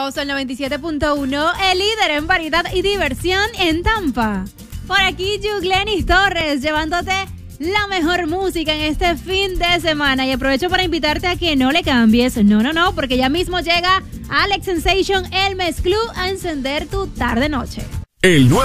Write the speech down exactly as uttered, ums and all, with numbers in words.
Bienvenidos al noventa y siete punto uno, el líder en variedad y diversión en Tampa. Por aquí, Yuglenis Torres, llevándote la mejor música en este fin de semana. Y aprovecho para invitarte a que no le cambies. No, no, no, porque ya mismo llega Alex Sensation, el Mezclú, a encender tu tarde-noche. El nuevo